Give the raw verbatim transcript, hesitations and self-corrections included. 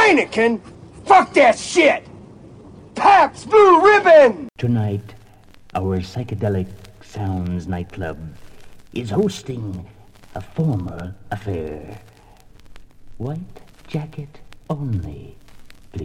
Heineken? Fuck that shit! Pabst Blue Ribbon! Tonight, our Psychedelic Sounds nightclub is hosting a formal affair. White jacket only.